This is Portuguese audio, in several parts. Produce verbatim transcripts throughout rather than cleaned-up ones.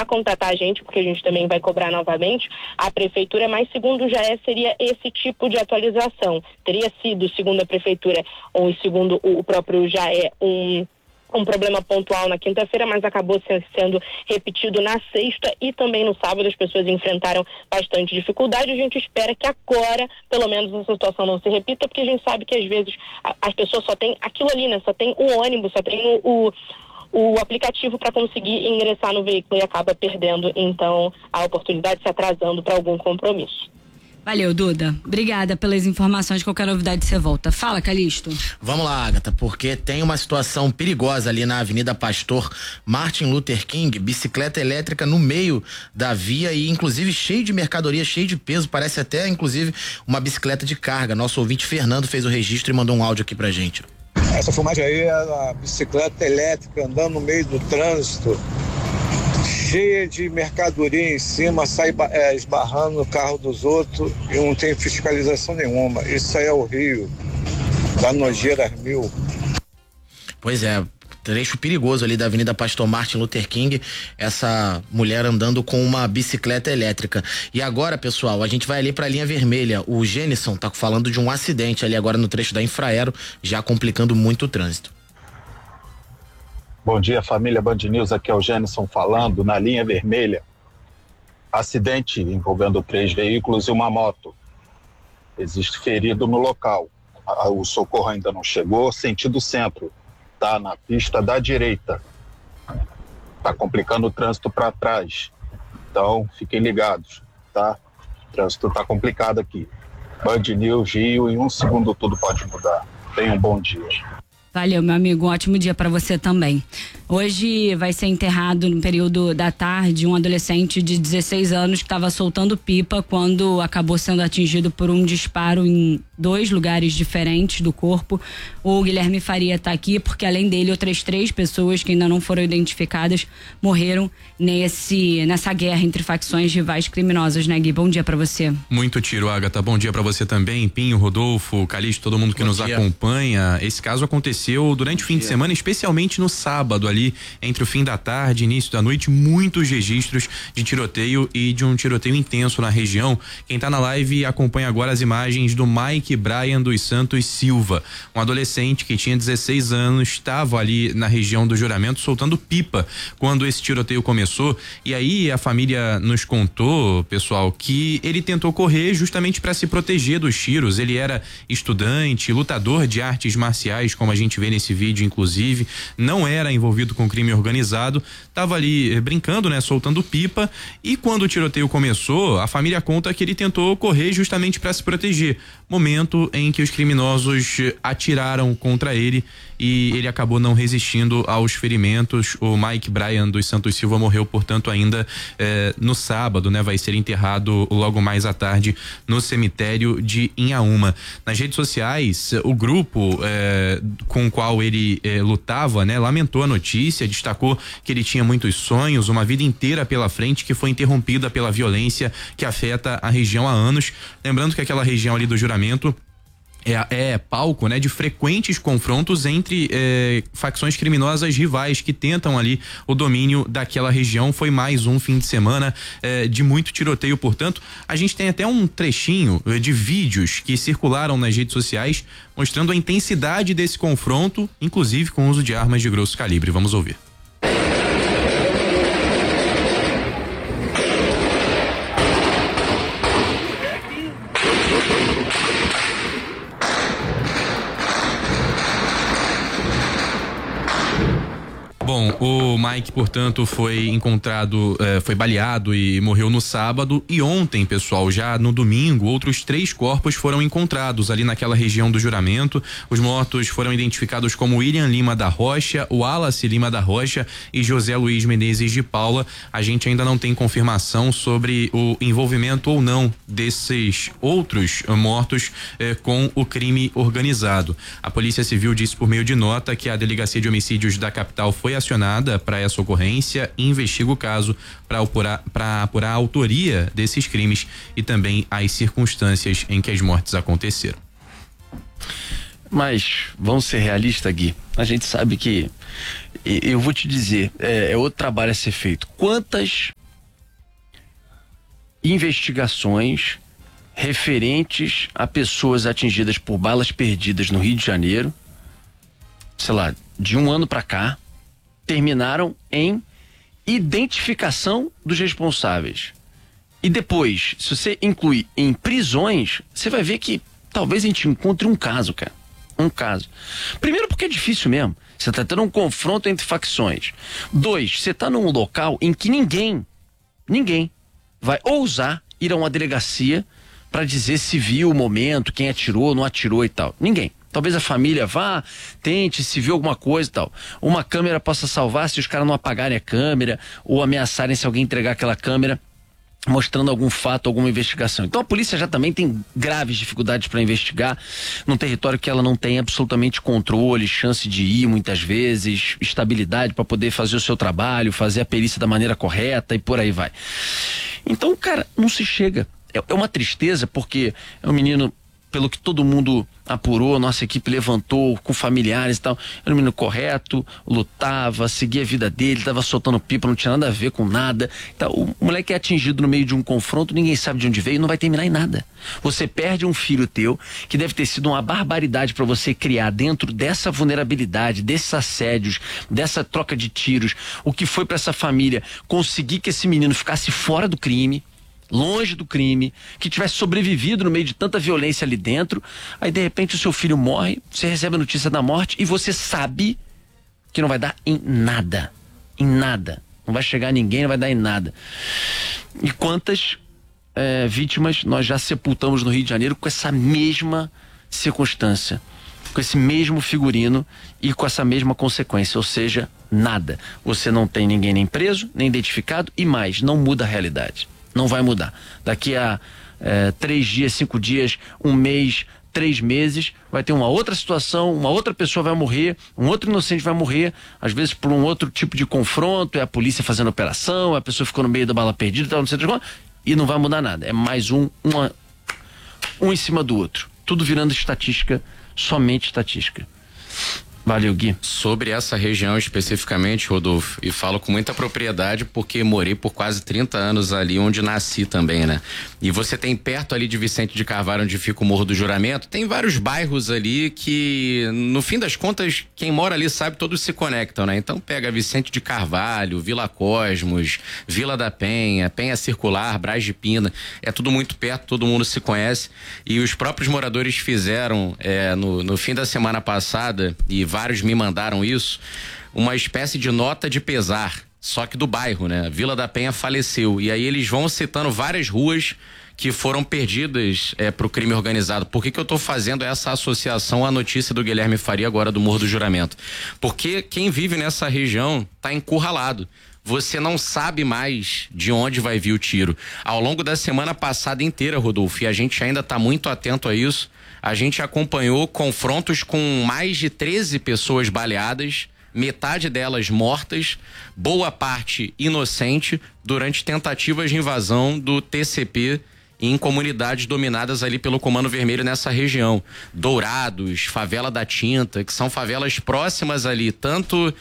a contratar a gente, porque a gente também vai cobrar novamente a prefeitura, mas segundo o Jaé seria esse tipo de atualização. Teria sido, segundo a prefeitura, ou segundo o próprio Jaé, um um problema pontual na quinta-feira, mas acabou sendo repetido na sexta e também no sábado. As pessoas enfrentaram bastante dificuldade. A gente espera que agora, pelo menos, essa situação não se repita, porque a gente sabe que às vezes a, as pessoas só têm aquilo ali, né? Só tem o ônibus, só tem o, o, o aplicativo para conseguir ingressar no veículo e acaba perdendo, então, a oportunidade, se atrasando para algum compromisso. Valeu, Duda. Obrigada pelas informações. Qualquer novidade você volta. Fala, Calixto. Vamos lá, Agatha, porque tem uma situação perigosa ali na Avenida Pastor Martin Luther King, bicicleta elétrica no meio da via e inclusive cheio de mercadoria, cheio de peso, parece até inclusive uma bicicleta de carga. Nosso ouvinte Fernando fez o registro e mandou um áudio aqui pra gente. Essa filmagem aí é a bicicleta elétrica andando no meio do trânsito, cheia de mercadoria em cima, sai é, esbarrando no carro dos outros e não tem fiscalização nenhuma. Isso aí é o Rio, da nojeira mil. Pois é, trecho perigoso ali da Avenida Pastor Martin Luther King, essa mulher andando com uma bicicleta elétrica. E agora, pessoal, a gente vai ali pra linha vermelha. O Gênison tá falando de um acidente ali agora no trecho da Infraero, já complicando muito o trânsito. Bom dia, família Band News, aqui é o Gênison falando, na linha vermelha. Acidente envolvendo três veículos e uma moto. Existe ferido no local. O socorro ainda não chegou, sentido centro. Tá na pista da direita. Tá complicando o trânsito para trás. Então, fiquem ligados, tá? O trânsito tá complicado aqui. Band News, Rio, em um segundo tudo pode mudar. Tenham um bom dia. Valeu, meu amigo. Um ótimo dia para você também. Hoje vai ser enterrado no período da tarde um adolescente de dezesseis anos que estava soltando pipa quando acabou sendo atingido por um disparo em dois lugares diferentes do corpo. O Guilherme Faria está aqui porque, além dele, outras três pessoas que ainda não foram identificadas morreram nesse, nessa guerra entre facções rivais criminosas, né, Gui? Bom dia para você. Muito tiro, Agatha. Bom dia para você também, Pinho, Rodolfo, Calixto, todo mundo que Bom nos dia. acompanha. Esse caso aconteceu durante Bom o fim dia. de semana, especialmente no sábado, ali entre o fim da tarde e início da noite, muitos registros de tiroteio e de um tiroteio intenso na região. Quem tá na live acompanha agora as imagens do Mike Brian dos Santos Silva, um adolescente que tinha dezesseis anos, estava ali na região do Juramento soltando pipa quando esse tiroteio começou. E aí a família nos contou, pessoal, que ele tentou correr justamente para se proteger dos tiros. Ele era estudante, lutador de artes marciais, como a gente vê nesse vídeo, inclusive, não era envolvido com crime organizado, estava ali eh, brincando, né, soltando pipa, e quando o tiroteio começou, a família conta que ele tentou correr justamente para se proteger. Momento em que os criminosos atiraram contra ele e ele acabou não resistindo aos ferimentos. O Mike Brian dos Santos Silva morreu, portanto, ainda eh, no sábado, né? Vai ser enterrado logo mais à tarde no cemitério de Inhaúma. Nas redes sociais, o grupo eh, com o qual ele eh, lutava, né, lamentou a notícia, destacou que ele tinha muitos sonhos, uma vida inteira pela frente que foi interrompida pela violência que afeta a região há anos. Lembrando que aquela região ali do Juramento É, é palco, né, de frequentes confrontos entre é, facções criminosas rivais que tentam ali o domínio daquela região. Foi mais um fim de semana é, de muito tiroteio, portanto. A gente tem até um trechinho de vídeos que circularam nas redes sociais mostrando a intensidade desse confronto, inclusive com o uso de armas de grosso calibre. Vamos ouvir. Bom, o Mike, portanto, foi encontrado, eh, foi baleado e morreu no sábado. E ontem, pessoal, já no domingo, outros três corpos foram encontrados ali naquela região do Juramento. Os mortos foram identificados como William Lima da Rocha, Wallace Lima da Rocha e José Luiz Menezes de Paula. A gente ainda não tem confirmação sobre o envolvimento ou não desses outros mortos eh, com o crime organizado. A Polícia Civil disse por meio de nota que a Delegacia de Homicídios da capital foi acionada para essa ocorrência e investiga o caso para apurar, para apurar a autoria desses crimes e também as circunstâncias em que as mortes aconteceram. Mas vamos ser realistas, Gui. A gente sabe que eu vou te dizer, é, é outro trabalho a ser feito. Quantas investigações referentes a pessoas atingidas por balas perdidas no Rio de Janeiro, sei lá, de um ano para cá, terminaram em identificação dos responsáveis. E depois, se você incluir em prisões, você vai ver que talvez a gente encontre um caso, cara. Um caso. Primeiro porque é difícil mesmo. Você está tendo um confronto entre facções. Dois, você está num local em que ninguém, ninguém vai ousar ir a uma delegacia para dizer se viu o momento, quem atirou, não atirou e tal. Ninguém. Talvez a família vá, tente, se viu alguma coisa e tal. Uma câmera possa salvar se os caras não apagarem a câmera ou ameaçarem se alguém entregar aquela câmera, mostrando algum fato, alguma investigação. Então a polícia já também tem graves dificuldades para investigar num território que ela não tem absolutamente controle, chance de ir muitas vezes, estabilidade para poder fazer o seu trabalho, fazer a perícia da maneira correta e por aí vai. Então, cara, não se chega. É, é uma tristeza porque é um menino, pelo que todo mundo apurou, nossa equipe levantou com familiares e tal, era um menino correto, lutava, seguia a vida dele, tava soltando pipa, não tinha nada a ver com nada. Então, o moleque é atingido no meio de um confronto, ninguém sabe de onde veio, não vai terminar em nada. Você perde um filho teu, que deve ter sido uma barbaridade para você criar dentro dessa vulnerabilidade, desses assédios, dessa troca de tiros, o que foi para essa família conseguir que esse menino ficasse fora do crime, longe do crime, que tivesse sobrevivido no meio de tanta violência ali dentro. Aí de repente o seu filho morre, você recebe a notícia da morte e você sabe que não vai dar em nada, em nada, não vai chegar a ninguém, não vai dar em nada. E quantas é, vítimas nós já sepultamos no Rio de Janeiro com essa mesma circunstância, com esse mesmo figurino e com essa mesma consequência, ou seja, nada. Você não tem ninguém nem preso, nem identificado e mais, não muda a realidade. Não vai mudar. Daqui a é, três dias, cinco dias, um mês, três meses, vai ter uma outra situação, uma outra pessoa vai morrer, um outro inocente vai morrer, às vezes por um outro tipo de confronto, é a polícia fazendo operação, a pessoa ficou no meio da bala perdida, tal, não sei o que, e não vai mudar nada. É mais um, uma, um em cima do outro. Tudo virando estatística, somente estatística. Valeu, Gui. Sobre essa região especificamente, Rodolfo, e falo com muita propriedade porque morei por quase trinta anos ali onde nasci também, né? E você tem perto ali de Vicente de Carvalho, onde fica o Morro do Juramento, tem vários bairros ali que, no fim das contas, quem mora ali sabe, todos se conectam, né? Então pega Vicente de Carvalho, Vila Cosmos, Vila da Penha, Penha Circular, Braz de Pina, é tudo muito perto, todo mundo se conhece, e os próprios moradores fizeram é, no, no fim da semana passada, e vários me mandaram isso, uma espécie de nota de pesar, só que do bairro, né? Vila da Penha faleceu, e aí eles vão citando várias ruas que foram perdidas é, pro crime organizado. Por que que eu tô fazendo essa associação à notícia do Guilherme Faria agora do Morro do Juramento? Porque quem vive nessa região tá encurralado. Você não sabe mais de onde vai vir o tiro. Ao longo da semana passada inteira, Rodolfo, e a gente ainda tá muito atento a isso, a gente acompanhou confrontos com mais de treze pessoas baleadas, metade delas mortas, boa parte inocente, durante tentativas de invasão do T C P em comunidades dominadas ali pelo Comando Vermelho nessa região. Dourados, Favela da Tinta, que são favelas próximas ali, tanto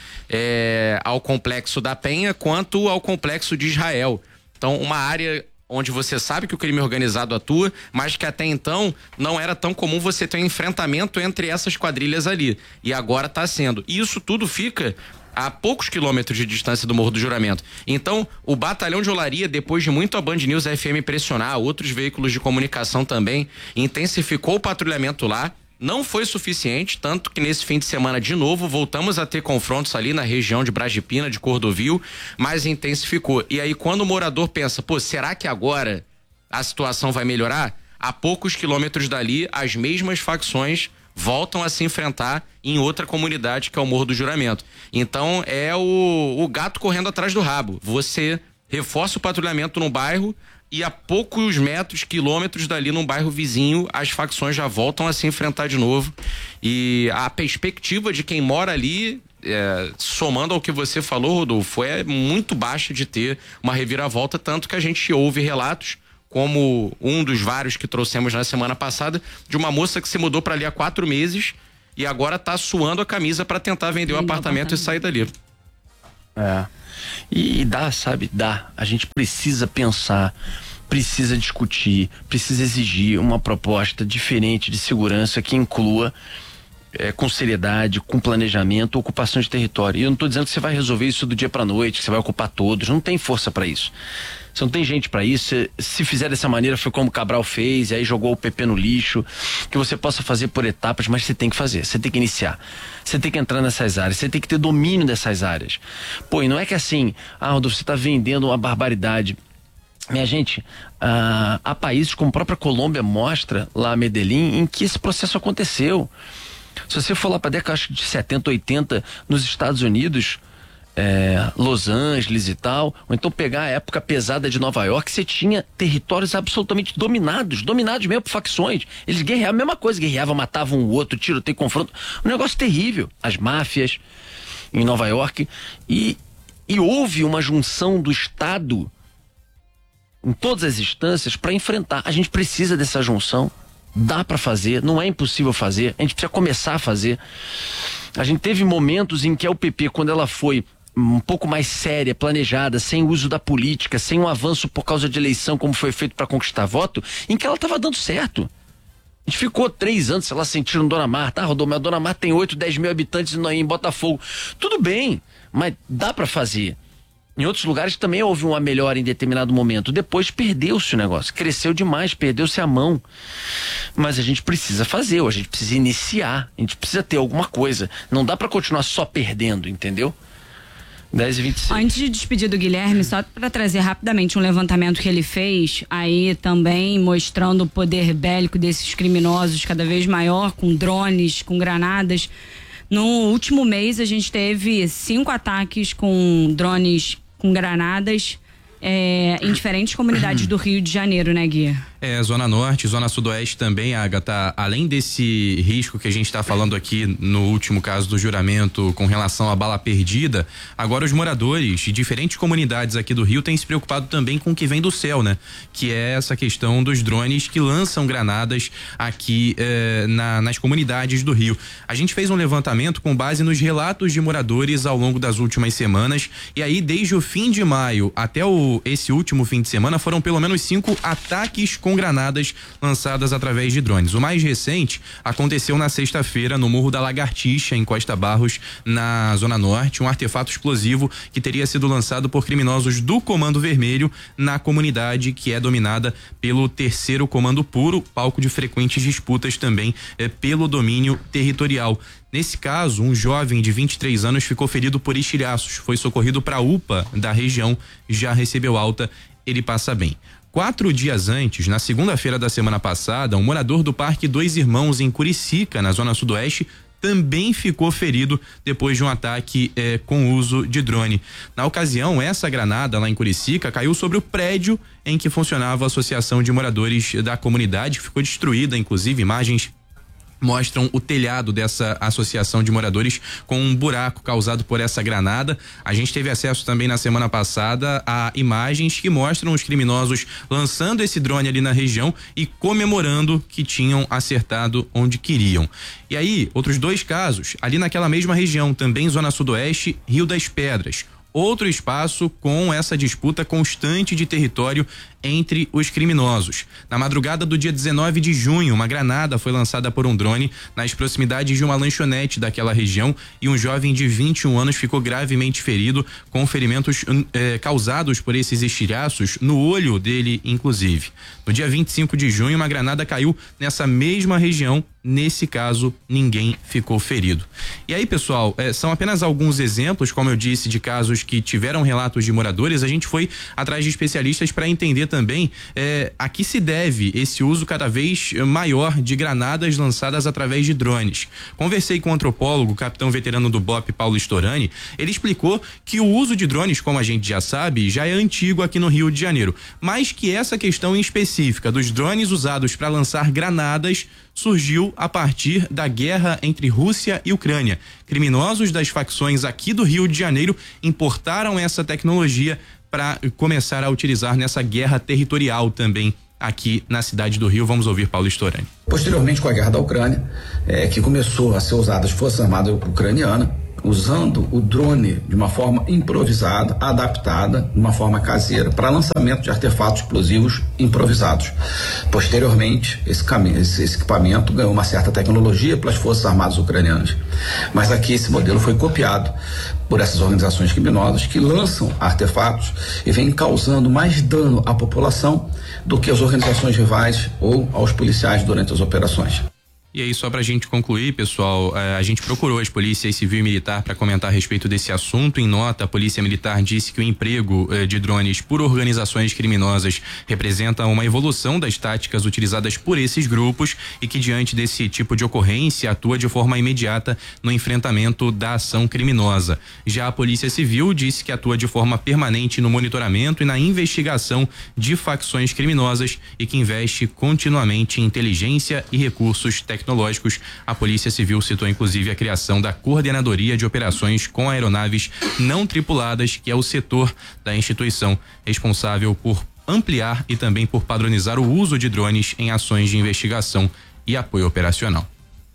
é, ao Complexo da Penha quanto ao Complexo de Israel. Então, uma área onde você sabe que o crime organizado atua, mas que até então não era tão comum você ter um enfrentamento entre essas quadrilhas ali. E agora está sendo. E isso tudo fica a poucos quilômetros de distância do Morro do Juramento. Então, o batalhão de Olaria, depois de muito a Band News F M pressionar, outros veículos de comunicação também, intensificou o patrulhamento lá. Não foi suficiente, tanto que nesse fim de semana, de novo, voltamos a ter confrontos ali na região de Braz de Pina, de Cordovil, mas intensificou. E aí, quando o morador pensa, pô, será que agora a situação vai melhorar? A poucos quilômetros dali, as mesmas facções voltam a se enfrentar em outra comunidade, que é o Morro do Juramento. Então, é o, o gato correndo atrás do rabo. Você reforça o patrulhamento no bairro, e a poucos metros, quilômetros dali num bairro vizinho, as facções já voltam a se enfrentar de novo. E a perspectiva de quem mora ali, é, somando ao que você falou, Rodolfo, é muito baixa de ter uma reviravolta, tanto que a gente ouve relatos, como um dos vários que trouxemos na semana passada, de uma moça que se mudou para ali há quatro meses e agora tá suando a camisa para tentar vender o apartamento, apartamento e sair dali. É. E, e dá, sabe? Dá. A gente precisa pensar, precisa discutir, precisa exigir uma proposta diferente de segurança que inclua é, com seriedade, com planejamento, ocupação de território. E eu não estou dizendo que você vai resolver isso do dia para noite, que você vai ocupar todos. Não tem força para isso. Você não tem gente para isso. Se, se fizer dessa maneira, foi como o Cabral fez, e aí jogou o P P no lixo, que você possa fazer por etapas, mas você tem que fazer, você tem que iniciar. Você tem que entrar nessas áreas, você tem que ter domínio dessas áreas. Pô, e não é que assim, ah, Rodolfo, você está vendendo uma barbaridade. Minha gente, ah, há países como a própria Colômbia mostra, lá Medellín, em que esse processo aconteceu. Se você for lá para a década acho, de setenta, oitenta, nos Estados Unidos, é, Los Angeles e tal, ou então pegar a época pesada de Nova York, você tinha territórios absolutamente dominados, dominados mesmo por facções. Eles guerreavam a mesma coisa, guerreavam, matavam um outro, tiroteio, confronto. Um negócio terrível. As máfias em Nova York. E, e houve uma junção do Estado em todas as instâncias para enfrentar. A gente precisa dessa junção. Dá para fazer, não é impossível fazer, a gente precisa começar a fazer. A gente teve momentos em que a U P P, quando ela foi um pouco mais séria, planejada, sem uso da política, sem um avanço por causa de eleição, como foi feito para conquistar voto, em que ela estava dando certo. A gente ficou três anos, sei lá, sentindo Dona Marta. Ah, Rodolfo, mas a Dona Marta tem oito, dez mil habitantes em Botafogo. Tudo bem, mas dá para fazer. Em outros lugares também houve uma melhora em determinado momento. Depois perdeu-se o negócio. Cresceu demais, perdeu-se a mão. Mas a gente precisa fazer, ou a gente precisa iniciar. A gente precisa ter alguma coisa. Não dá para continuar só perdendo, entendeu? dez e vinte e seis. Antes de despedir do Guilherme, só para trazer rapidamente um levantamento que ele fez, aí também mostrando o poder bélico desses criminosos cada vez maior, com drones, com granadas. No último mês a gente teve cinco ataques com drones com granadas é, em diferentes comunidades do Rio de Janeiro, né, Gui? É, Zona Norte, Zona Sudoeste também, Agatha, além desse risco que a gente está falando aqui no último caso do juramento com relação à bala perdida, agora os moradores de diferentes comunidades aqui do Rio têm se preocupado também com o que vem do céu, né? Que é essa questão dos drones que lançam granadas aqui eh, na, nas comunidades do Rio. A gente fez um levantamento com base nos relatos de moradores ao longo das últimas semanas, e aí desde o fim de maio até o, esse último fim de semana foram pelo menos cinco ataques com granadas lançadas através de drones. O mais recente aconteceu na sexta-feira no Morro da Lagartixa, em Costa Barros, na Zona Norte, um artefato explosivo que teria sido lançado por criminosos do Comando Vermelho na comunidade que é dominada pelo Terceiro Comando Puro, palco de frequentes disputas também eh, pelo domínio territorial. Nesse caso, um jovem de vinte e três anos ficou ferido por estilhaços, foi socorrido para a U P A da região, já recebeu alta, ele passa bem. Quatro dias antes, na segunda-feira da semana passada, um morador do Parque Dois Irmãos, em Curicica, na Zona Sudoeste, também ficou ferido depois de um ataque eh, com uso de drone. Na ocasião, essa granada lá em Curicica caiu sobre o prédio em que funcionava a Associação de Moradores da comunidade, ficou destruída, inclusive imagens mostram o telhado dessa associação de moradores com um buraco causado por essa granada. A gente teve acesso também na semana passada a imagens que mostram os criminosos lançando esse drone ali na região e comemorando que tinham acertado onde queriam. E aí, outros dois casos, ali naquela mesma região, também Zona Sudoeste, Rio das Pedras. Outro espaço com essa disputa constante de território entre os criminosos. Na madrugada do dia dezenove de junho, uma granada foi lançada por um drone nas proximidades de uma lanchonete daquela região e um jovem de vinte e um anos ficou gravemente ferido, com ferimentos eh, causados por esses estilhaços no olho dele, inclusive. No dia vinte e cinco de junho, uma granada caiu nessa mesma região. Nesse caso, ninguém ficou ferido. E aí, pessoal, eh, são apenas alguns exemplos, como eu disse, de casos que tiveram relatos de moradores. A gente foi atrás de especialistas para entender também eh, a que se deve esse uso cada vez maior de granadas lançadas através de drones. Conversei com o antropólogo, capitão veterano do B O P, Paulo Storani. Ele explicou que o uso de drones, como a gente já sabe, já é antigo aqui no Rio de Janeiro, mas que essa questão em específica dos drones usados para lançar granadas surgiu a partir da guerra entre Rússia e Ucrânia. Criminosos das facções aqui do Rio de Janeiro importaram essa tecnologia para começar a utilizar nessa guerra territorial também aqui na cidade do Rio. Vamos ouvir Paulo Storani. Posteriormente, com a guerra da Ucrânia, é, que começou a ser usada as Forças Armadas Ucranianas, usando o drone de uma forma improvisada, adaptada, de uma forma caseira, para lançamento de artefatos explosivos improvisados. Posteriormente, esse, esse, esse equipamento ganhou uma certa tecnologia pelas Forças Armadas ucranianas. Mas aqui esse modelo foi copiado por essas organizações criminosas que lançam artefatos e vêm causando mais dano à população do que as organizações rivais ou aos policiais durante as operações. E aí, só pra gente concluir, pessoal, a gente procurou as polícias civil e militar para comentar a respeito desse assunto. Em nota, a Polícia Militar disse que o emprego de drones por organizações criminosas representa uma evolução das táticas utilizadas por esses grupos e que, diante desse tipo de ocorrência, atua de forma imediata no enfrentamento da ação criminosa. Já a Polícia Civil disse que atua de forma permanente no monitoramento e na investigação de facções criminosas e que investe continuamente em inteligência e recursos tecnológicos. Tecnológicos. A Polícia Civil citou inclusive a criação da Coordenadoria de Operações com Aeronaves Não Tripuladas, que é o setor da instituição responsável por ampliar e também por padronizar o uso de drones em ações de investigação e apoio operacional.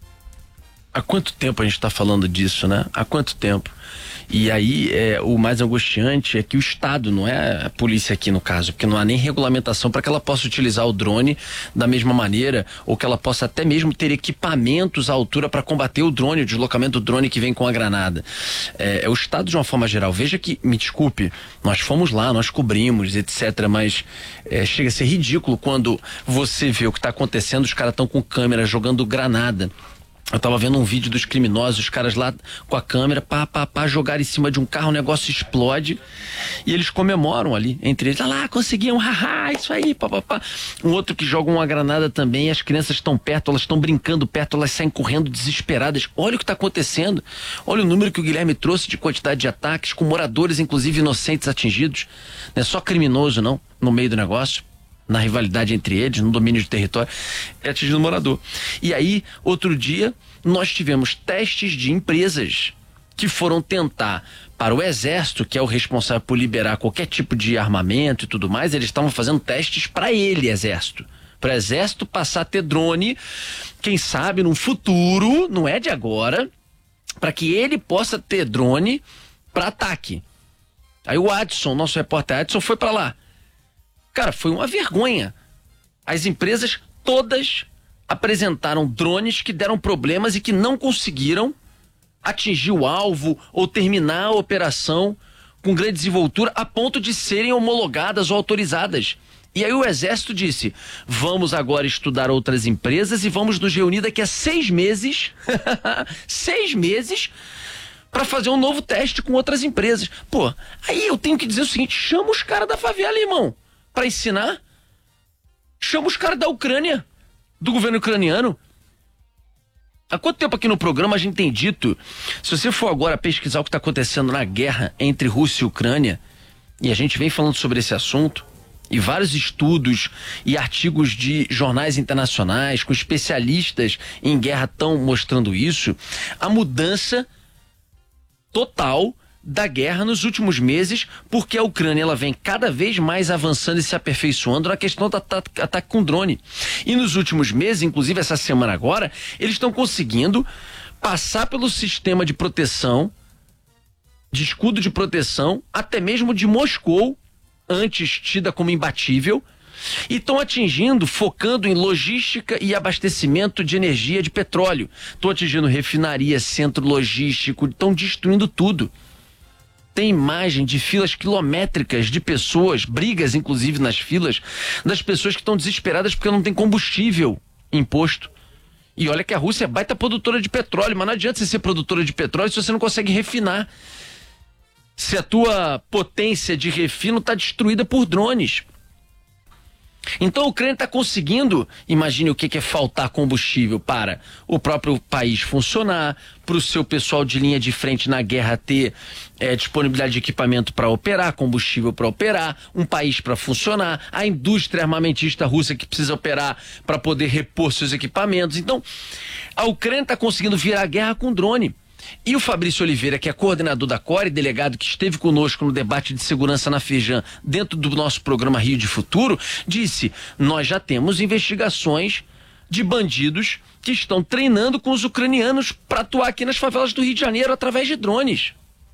Há quanto tempo a gente está falando disso, né? Há quanto tempo? E aí, é, o mais angustiante é que o Estado, não é a polícia aqui no caso, porque não há nem regulamentação para que ela possa utilizar o drone da mesma maneira, ou que ela possa até mesmo ter equipamentos à altura para combater o drone, o deslocamento do drone que vem com a granada. É, é o Estado de uma forma geral. Veja que, me desculpe, nós fomos lá, nós cobrimos, etcétera, mas é, chega a ser ridículo quando você vê o que está acontecendo, os caras estão com câmera jogando granada. Eu tava vendo um vídeo dos criminosos, os caras lá com a câmera, pá, pá, pá, jogaram em cima de um carro, o negócio explode e eles comemoram ali, entre eles, ah lá, conseguiam, haha, isso aí, pá, pá, pá. Um outro que joga uma granada também, as crianças estão perto, elas estão brincando perto, elas saem correndo desesperadas. Olha o que tá acontecendo, olha o número que o Guilherme trouxe de quantidade de ataques, com moradores, inclusive inocentes, atingidos. Não é só criminoso, não, no meio do negócio. Na rivalidade entre eles, no domínio de território, é atingindo o morador. E aí, outro dia, nós tivemos testes de empresas que foram tentar, para o Exército, que é o responsável por liberar qualquer tipo de armamento e tudo mais, eles estavam fazendo testes para ele, Exército. Para o Exército passar a ter drone, quem sabe num futuro, não é de agora, para que ele possa ter drone para ataque. Aí o Adson, nosso repórter Adson, foi para lá. Cara, foi uma vergonha. As empresas todas apresentaram drones que deram problemas e que não conseguiram atingir o alvo ou terminar a operação com grande desenvoltura a ponto de serem homologadas ou autorizadas. E aí o Exército disse, vamos agora estudar outras empresas e vamos nos reunir daqui a seis meses, seis meses, para fazer um novo teste com outras empresas. Pô, aí eu tenho que dizer o seguinte, chama os caras da favela, irmão. Para ensinar, chama os caras da Ucrânia, do governo ucraniano. Há quanto tempo aqui no programa a gente tem dito, se você for agora pesquisar o que está acontecendo na guerra entre Rússia e Ucrânia, e a gente vem falando sobre esse assunto, e vários estudos e artigos de jornais internacionais com especialistas em guerra estão mostrando isso, a mudança total da guerra nos últimos meses, porque a Ucrânia ela vem cada vez mais avançando e se aperfeiçoando na questão do ataque, ataque com drone. E nos últimos meses, inclusive essa semana agora, eles estão conseguindo passar pelo sistema de proteção, de escudo de proteção, até mesmo de Moscou, antes tida como imbatível, e estão atingindo, focando em logística e abastecimento de energia de petróleo. Estão atingindo refinaria, centro logístico, estão destruindo tudo. Tem imagem de filas quilométricas de pessoas, brigas inclusive nas filas, das pessoas que estão desesperadas porque não tem combustível imposto. E olha que a Rússia é baita produtora de petróleo, mas não adianta você ser produtora de petróleo se você não consegue refinar. Se a tua potência de refino está destruída por drones. Então a Ucrânia está conseguindo, imagine o que, que é faltar combustível para o próprio país funcionar, para o seu pessoal de linha de frente na guerra ter é, disponibilidade de equipamento para operar, combustível para operar, um país para funcionar, a indústria armamentista russa que precisa operar para poder repor seus equipamentos. Então a Ucrânia está conseguindo virar a guerra com drone. E o Fabrício Oliveira, que é coordenador da Core, delegado que esteve conosco no debate de segurança na Feijão, dentro do nosso programa Rio de Futuro, disse, nós já temos investigações de bandidos que estão treinando com os ucranianos para atuar aqui nas favelas do Rio de Janeiro através de drones.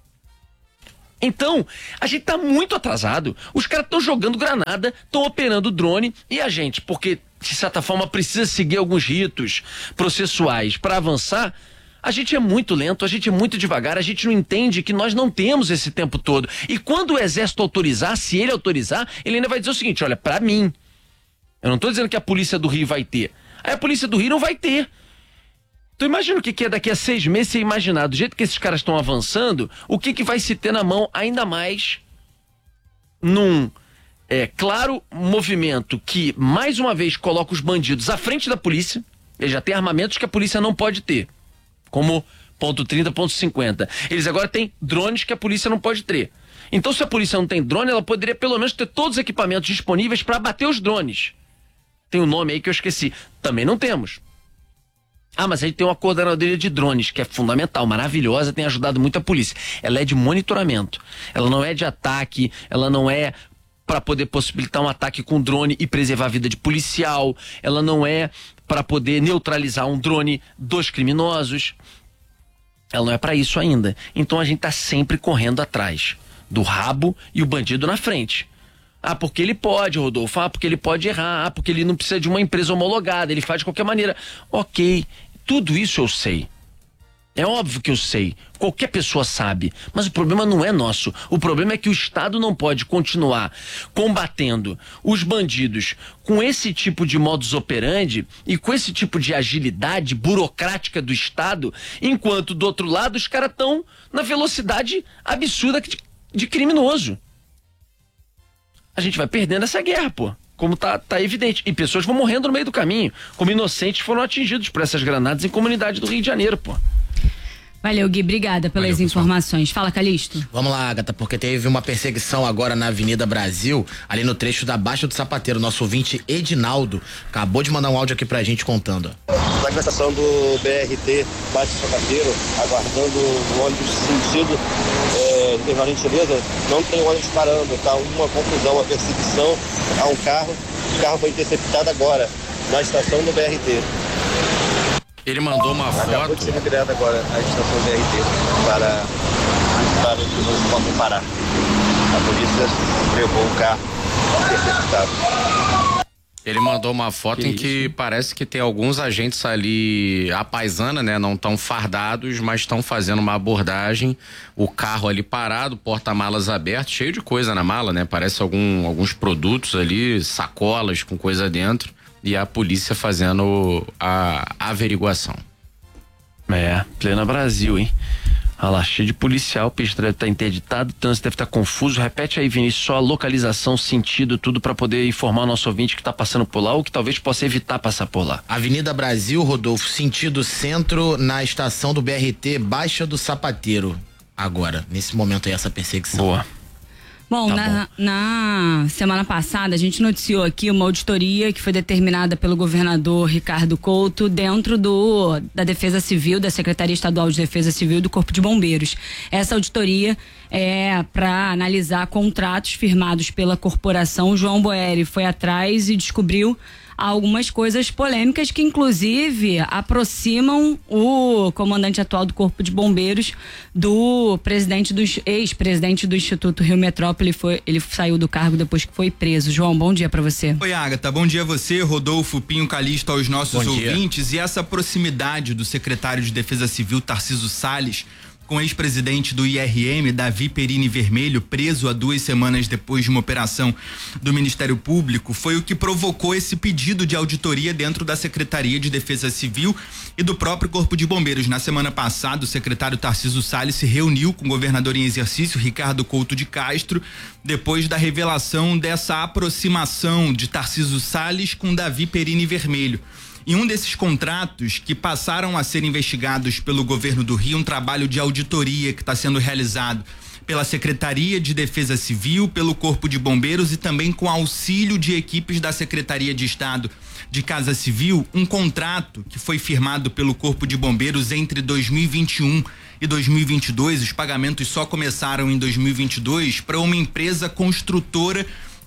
Então, a gente tá muito atrasado. Os caras estão jogando granada, estão operando drone, e a gente, porque de certa forma precisa seguir alguns ritos processuais para avançar, a gente é muito lento, a gente é muito devagar, a gente não entende que nós não temos esse tempo todo. E quando o exército autorizar, se ele autorizar, ele ainda vai dizer o seguinte: olha, para mim, eu não tô dizendo que a polícia do Rio vai ter. Aí a polícia do Rio não vai ter. Tu imagina o que, que é daqui a seis meses você imaginar, do jeito que esses caras estão avançando, o que, que vai se ter na mão, ainda mais num é, claro movimento que, mais uma vez, coloca os bandidos à frente da polícia. Ele já tem armamentos que a polícia não pode ter, como ponto trinta, ponto cinquenta. Eles agora têm drones que a polícia não pode ter. Então, se a polícia não tem drone, ela poderia pelo menos ter todos os equipamentos disponíveis para bater os drones. Tem um nome aí que eu esqueci. Também não temos. Ah, mas a gente tem uma coordenadoria de drones, que é fundamental, maravilhosa, tem ajudado muito a polícia. Ela é de monitoramento. Ela não é de ataque, ela não é para poder possibilitar um ataque com drone e preservar a vida de policial. Ela não é para poder neutralizar um drone dos criminosos. Ela não é para isso ainda. Então a gente tá sempre correndo atrás do rabo e o bandido na frente. Ah, porque ele pode, Rodolfo. Ah, porque ele pode errar. Ah, porque ele não precisa de uma empresa homologada. Ele faz de qualquer maneira. Ok, tudo isso eu sei. É óbvio que eu sei. Qualquer pessoa sabe. Mas o problema não é nosso. O problema é que o Estado não pode continuar combatendo os bandidos com esse tipo de modus operandi e com esse tipo de agilidade burocrática do Estado, enquanto do outro lado os caras estão na velocidade absurda de, de criminoso. A gente vai perdendo essa guerra, pô. Como tá, tá evidente. E pessoas vão morrendo no meio do caminho. Como inocentes foram atingidos por essas granadas em comunidade do Rio de Janeiro, pô. Valeu, Gui. Obrigada pelas Valeu, informações. Fala, Calixto. Vamos lá, Agatha, porque teve uma perseguição agora na Avenida Brasil, ali no trecho da Baixa do Sapateiro. Nosso ouvinte Edinaldo acabou de mandar um áudio aqui pra gente contando. Na estação do B R T Baixa do Sapateiro, aguardando o ônibus sentido é, Intervalo Gentileza, não tem ônibus parando, tá uma confusão, uma perseguição a um carro. O carro foi interceptado agora, na estação do B R T. Ele mandou uma Acabou foto. de ser retirado agora a estação B R T para, para que não possam parar. A polícia levou o carro interceptado. Ele mandou uma foto que em que isso? parece que tem alguns agentes ali à paisana, né? Não estão fardados, mas estão fazendo uma abordagem. O carro ali parado, porta-malas aberto, cheio de coisa na mala, né? Parece algum, alguns produtos ali, sacolas com coisa dentro. E a polícia fazendo a, a averiguação. É, plena Brasil, hein? Olha lá, cheio de policial, o peixe deve estar interditado, o trânsito deve estar confuso. Repete aí, Vinícius, só a localização, sentido, tudo para poder informar o nosso ouvinte que está passando por lá ou que talvez possa evitar passar por lá. Avenida Brasil, Rodolfo, sentido centro, na estação do B R T Baixa do Sapateiro. Agora, nesse momento aí, essa perseguição. Boa. Bom, Tá na, na semana passada a gente noticiou aqui uma auditoria que foi determinada pelo governador Ricardo Couto dentro do, da Defesa Civil, da Secretaria Estadual de Defesa Civil e do Corpo de Bombeiros. Essa auditoria é para analisar contratos firmados pela corporação. O João Boeri foi atrás e descobriu algumas coisas polêmicas que inclusive aproximam o comandante atual do Corpo de Bombeiros do presidente do ex-presidente do Instituto Rio Metrópole. Foi, ele saiu do cargo depois que foi preso. João, bom dia para você. Oi, Agatha, bom dia a você, Rodolfo, Pinho, Calixto, aos nossos Bom dia. ouvintes. E essa proximidade do secretário de Defesa Civil, Tarcísio Salles, com o ex-presidente do I R M, Davi Perini Vermelho, preso há duas semanas depois de uma operação do Ministério Público, foi o que provocou esse pedido de auditoria dentro da Secretaria de Defesa Civil e do próprio Corpo de Bombeiros. Na semana passada, o secretário Tarcísio Salles se reuniu com o governador em exercício, Ricardo Couto de Castro, depois da revelação dessa aproximação de Tarcísio Salles com Davi Perini Vermelho. Em um desses contratos que passaram a ser investigados pelo governo do Rio, um trabalho de auditoria que está sendo realizado pela Secretaria de Defesa Civil, pelo Corpo de Bombeiros e também com auxílio de equipes da Secretaria de Estado de Casa Civil, um contrato que foi firmado pelo Corpo de Bombeiros entre dois mil e vinte e um e dois mil e vinte e dois. Os pagamentos só começaram em dois mil e vinte e dois para uma empresa construtora que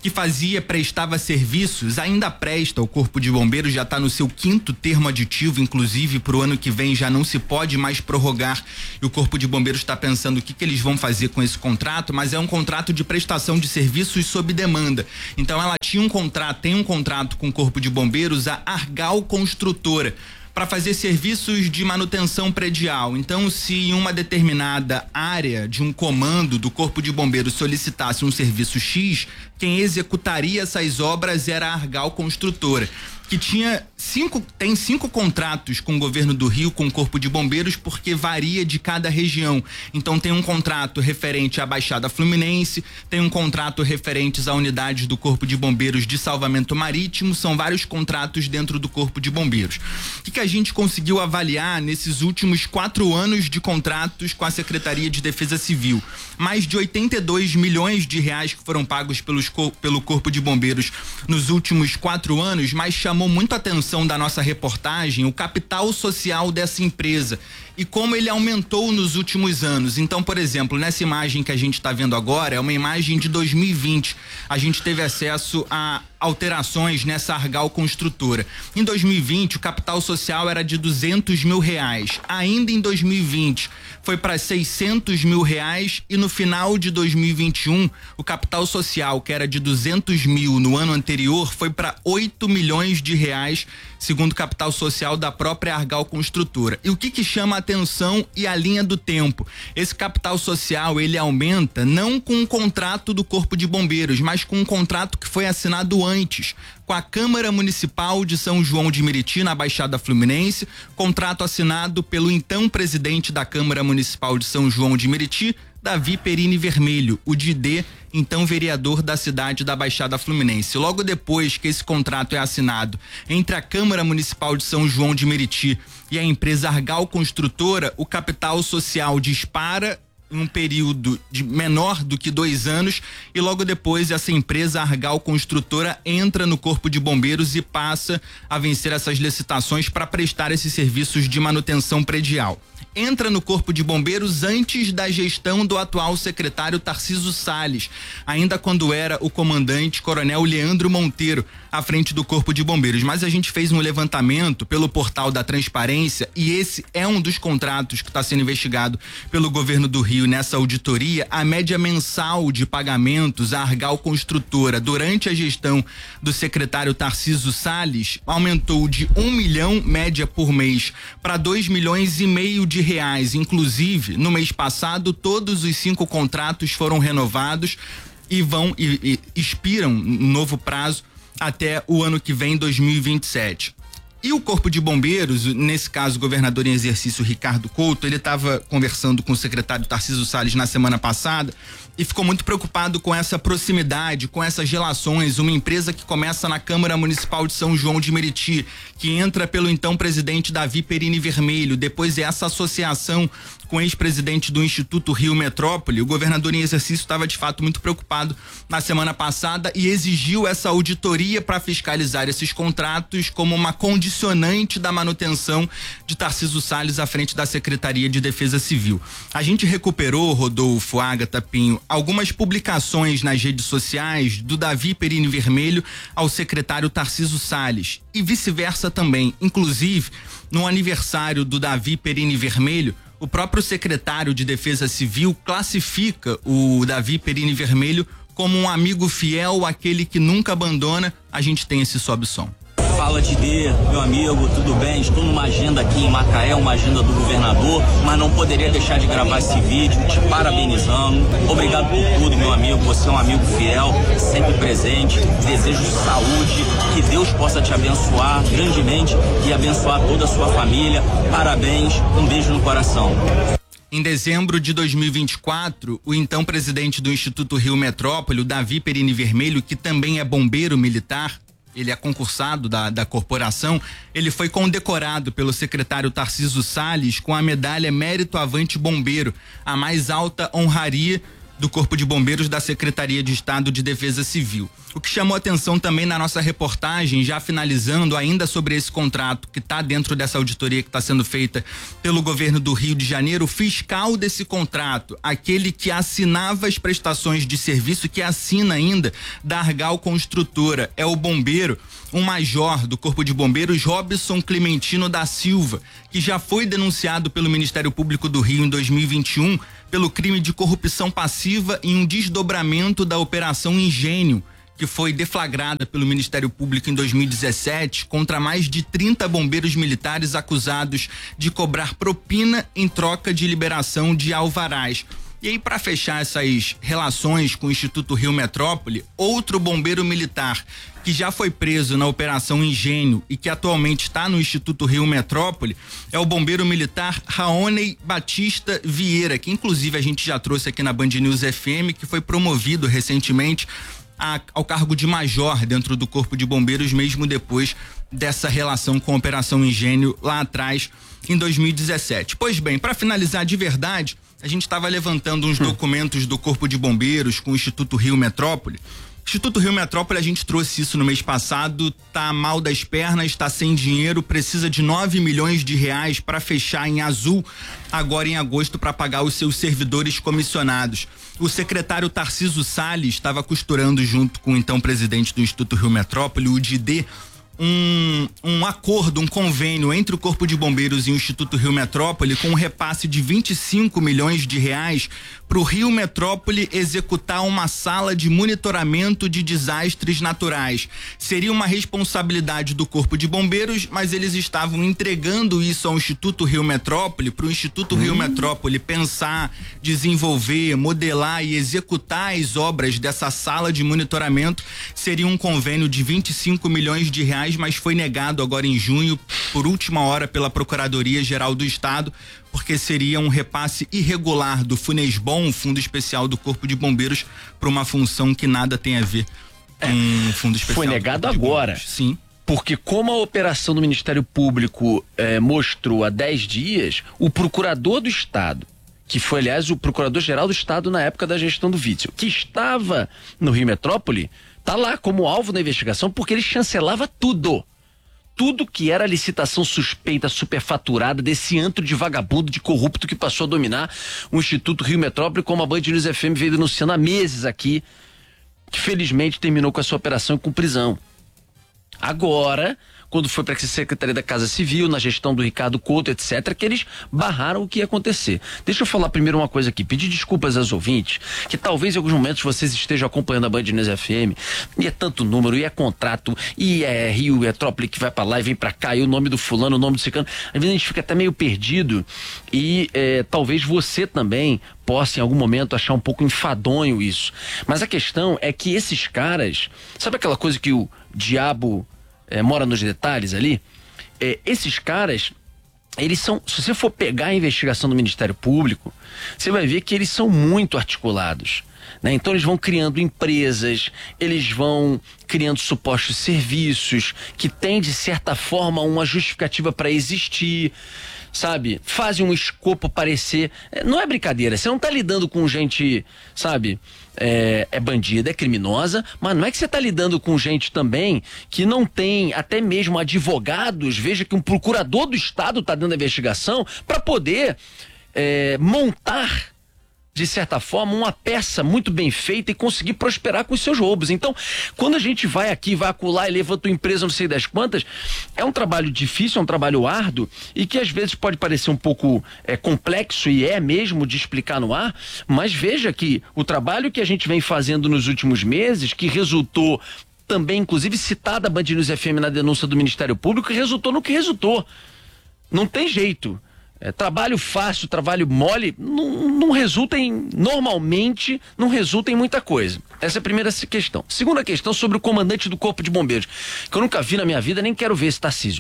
que fazia, prestava serviços, ainda presta. O Corpo de Bombeiros já está no seu quinto termo aditivo, inclusive para o ano que vem já não se pode mais prorrogar. E o Corpo de Bombeiros está pensando o que, que eles vão fazer com esse contrato, mas é um contrato de prestação de serviços sob demanda. Então ela tinha um contrato, tem um contrato com o Corpo de Bombeiros, a Argal Construtora, para fazer serviços de manutenção predial. Então, se em uma determinada área de um comando do Corpo de Bombeiros solicitasse um serviço X, quem executaria essas obras era a Argal Construtora, que tinha cinco, tem cinco contratos com o governo do Rio, com o Corpo de Bombeiros, porque varia de cada região. Então tem um contrato referente à Baixada Fluminense, tem um contrato referente a unidades do Corpo de Bombeiros de Salvamento Marítimo, são vários contratos dentro do Corpo de Bombeiros. O que, que a gente conseguiu avaliar nesses últimos quatro anos de contratos com a Secretaria de Defesa Civil? Mais de oitenta e dois milhões de reais que foram pagos pelos, pelo Corpo de Bombeiros nos últimos quatro anos, mas chamou chamou muito a atenção da nossa reportagem o capital social dessa empresa e como ele aumentou nos últimos anos. Então, por exemplo, nessa imagem que a gente está vendo agora, é uma imagem de dois mil e vinte. A gente teve acesso a alterações nessa Argal Construtora. Em dois mil e vinte, o capital social era de duzentos mil reais. Ainda em dois mil e vinte, foi para seiscentos mil reais e no final de dois mil e vinte e um, o capital social, que era de duzentos mil no ano anterior, foi para oito milhões de reais, segundo o capital social da própria Argal Construtora. E o que que chama a atenção e a linha do tempo? Esse capital social, ele aumenta não com um contrato do Corpo de Bombeiros, mas com um contrato que foi assinado antes, com a Câmara Municipal de São João de Meriti, na Baixada Fluminense, contrato assinado pelo então presidente da Câmara Municipal de São João de Meriti, Davi Perini Vermelho, o Didê, então vereador da cidade da Baixada Fluminense. Logo depois que esse contrato é assinado entre a Câmara Municipal de São João de Meriti e a empresa Argal Construtora, o capital social dispara em um período de menor do que dois anos e logo depois essa empresa Argal Construtora entra no Corpo de Bombeiros e passa a vencer essas licitações para prestar esses serviços de manutenção predial. Entra no Corpo de Bombeiros antes da gestão do atual secretário Tarciso Salles, ainda quando era o comandante Coronel Leandro Monteiro, à frente do Corpo de Bombeiros. Mas a gente fez um levantamento pelo portal da Transparência e esse é um dos contratos que está sendo investigado pelo governo do Rio nessa auditoria. A média mensal de pagamentos à Argal Construtora durante a gestão do secretário Tarciso Salles aumentou de um milhão média por mês para dois milhões e meio de reais. Inclusive, no mês passado, todos os cinco contratos foram renovados e vão e, e expiram um novo prazo até o ano que vem, dois mil e vinte e sete. E o Corpo de Bombeiros, nesse caso o governador em exercício Ricardo Couto, ele estava conversando com o secretário Tarciso Salles na semana passada e ficou muito preocupado com essa proximidade, com essas relações. Uma empresa que começa na Câmara Municipal de São João de Meriti, que entra pelo então presidente Davi Perini Vermelho, depois essa associação com o ex-presidente do Instituto Rio Metrópole. O governador em exercício estava de fato muito preocupado na semana passada e exigiu essa auditoria para fiscalizar esses contratos como uma condicionante da manutenção de Tarciso Salles à frente da Secretaria de Defesa Civil. A gente recuperou, Rodolfo, Ágata, Pinho, algumas publicações nas redes sociais do Davi Perini Vermelho ao secretário Tarciso Salles e vice-versa também. Inclusive, no aniversário do Davi Perini Vermelho, o próprio secretário de Defesa Civil classifica o Davi Perini Vermelho como um amigo fiel, aquele que nunca abandona. A gente tem esse sobe-som. Fala, Didê, meu amigo, tudo bem? Estou numa agenda aqui em Macaé, uma agenda do governador, mas não poderia deixar de gravar esse vídeo, te parabenizando. Obrigado por tudo, meu amigo, você é um amigo fiel, sempre presente. Desejo saúde, que Deus possa te abençoar grandemente e abençoar toda a sua família. Parabéns, um beijo no coração. Em dezembro de dois mil e vinte e quatro, o então presidente do Instituto Rio Metrópole, o Davi Perini Vermelho, que também é bombeiro militar, ele é concursado da, da corporação, ele foi condecorado pelo secretário Tarciso Salles com a medalha Mérito Avante Bombeiro, a mais alta honraria do Corpo de Bombeiros da Secretaria de Estado de Defesa Civil. O que chamou atenção também na nossa reportagem, já finalizando ainda sobre esse contrato que está dentro dessa auditoria que está sendo feita pelo governo do Rio de Janeiro, o fiscal desse contrato, aquele que assinava as prestações de serviço, que assina ainda, da Argal Construtora, é o bombeiro, um major do Corpo de Bombeiros, Robson Clementino da Silva, que já foi denunciado pelo Ministério Público do Rio em dois mil e vinte e um pelo crime de corrupção passiva em um desdobramento da Operação Engenho, que foi deflagrada pelo Ministério Público em dois mil e dezessete contra mais de trinta bombeiros militares acusados de cobrar propina em troca de liberação de alvarás. E aí, para fechar essas relações com o Instituto Rio Metrópole, outro bombeiro militar que já foi preso na Operação Engenho e que atualmente está no Instituto Rio Metrópole é o bombeiro militar Raoni Batista Vieira, que inclusive a gente já trouxe aqui na Band News F M, que foi promovido recentemente a, ao cargo de major dentro do Corpo de Bombeiros, mesmo depois dessa relação com a Operação Engenho lá atrás, em dois mil e dezessete. Pois bem, para finalizar de verdade, a gente estava levantando uns hum. documentos do Corpo de Bombeiros com o Instituto Rio Metrópole. Instituto Rio Metrópole, a gente trouxe isso no mês passado, tá mal das pernas, tá sem dinheiro, precisa de nove milhões de reais para fechar em azul agora em agosto para pagar os seus servidores comissionados. O secretário Tarciso Salles estava costurando junto com o então presidente do Instituto Rio Metrópole, o Didê, Um, um acordo, um convênio entre o Corpo de Bombeiros e o Instituto Rio Metrópole com um repasse de vinte e cinco milhões de reais para o Rio Metrópole executar uma sala de monitoramento de desastres naturais. Seria uma responsabilidade do Corpo de Bombeiros, mas eles estavam entregando isso ao Instituto Rio Metrópole, para o Instituto hum. Rio Metrópole pensar, desenvolver, modelar e executar as obras dessa sala de monitoramento. Seria um convênio de vinte e cinco milhões de reais, mas foi negado agora em junho, por última hora, pela Procuradoria-Geral do Estado, porque seria um repasse irregular do Funesbom, um fundo especial do Corpo de Bombeiros, para uma função que nada tem a ver com um fundo especial. Foi negado agora. Sim. Porque como a operação do Ministério Público eh, mostrou há dez dias, o procurador do Estado, que foi, aliás, o procurador-geral do Estado na época da gestão do Witzel, que estava no Rio Metrópole, tá lá como alvo da investigação porque ele chancelava tudo. Tudo que era licitação suspeita, superfaturada, desse antro de vagabundo, de corrupto que passou a dominar o Instituto Rio Metrópole, como a Band News F M veio denunciando há meses aqui, que felizmente terminou com essa operação com prisão. Agora, quando foi para a Secretaria da Casa Civil, na gestão do Ricardo Couto, etcétera, que eles barraram o que ia acontecer. Deixa eu falar primeiro uma coisa aqui, pedir desculpas aos ouvintes, que talvez em alguns momentos vocês estejam acompanhando a Band News F M, e é tanto número, e é contrato, e é Rio Metrópole que vai para lá e vem para cá, e o nome do fulano, o nome do ciclano, às vezes a gente fica até meio perdido, e é, talvez você também possa em algum momento achar um pouco enfadonho isso. Mas a questão é que esses caras, sabe aquela coisa que o diabo É, mora nos detalhes ali, é, esses caras, eles são, se você for pegar a investigação do Ministério Público, você vai ver que eles são muito articulados, né? Então eles vão criando empresas, eles vão criando supostos serviços que têm de certa forma uma justificativa para existir, sabe? Fazem um escopo parecer, não é brincadeira, você não tá lidando com gente, sabe, é, é bandida, é criminosa, mas não é que você tá lidando com gente também que não tem até mesmo advogados, veja que um procurador do Estado tá dando a investigação para poder é, montar de certa forma, uma peça muito bem feita e conseguir prosperar com os seus roubos. Então, quando a gente vai aqui, vai acular e levanta uma empresa não sei das quantas, é um trabalho difícil, é um trabalho árduo e que às vezes pode parecer um pouco é, complexo e é mesmo de explicar no ar, mas veja que o trabalho que a gente vem fazendo nos últimos meses, que resultou também, inclusive citada a Band News F M na denúncia do Ministério Público, resultou no que resultou. Não tem jeito. É, trabalho fácil, trabalho mole, não, não resulta em, normalmente, não resulta em muita coisa. Essa é a primeira questão. Segunda questão sobre o comandante do Corpo de Bombeiros, que eu nunca vi na minha vida, nem quero ver esse Tarcísio.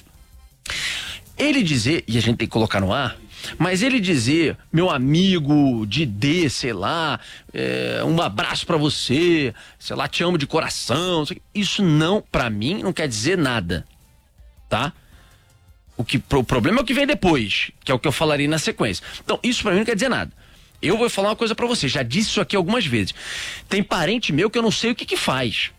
Ele dizer, e a gente tem que colocar no ar, mas ele dizer, meu amigo Didê, sei lá, é, um abraço pra você, sei lá, te amo de coração, isso não, pra mim, não quer dizer nada, tá? O, que, o problema é o que vem depois, que é o que eu falarei na sequência. Então, isso pra mim não quer dizer nada. Eu vou falar uma coisa pra você, já disse isso aqui algumas vezes. Tem parente meu que eu não sei o que que faz.